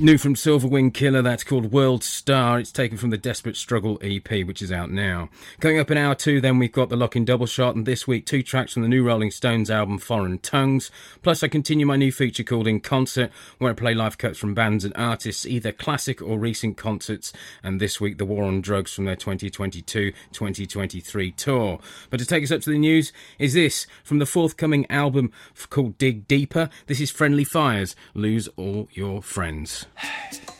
New from Silverwing Killer, that's called World Star. It's taken from the Desperate Struggle EP, which is out now. Coming up in hour 2, then we've got the Lock-In Double Shot, and this week 2 tracks from the new Rolling Stones album Foreign Tongues. Plus I continue my new feature called In Concert, where I play live cuts from bands and artists, either classic or recent concerts, and this week The War on Drugs from their 2022-2023 tour. But to take us up to the news is this, from the forthcoming album called Dig Deeper. This is Friendly Fires, Lose All Your Friends.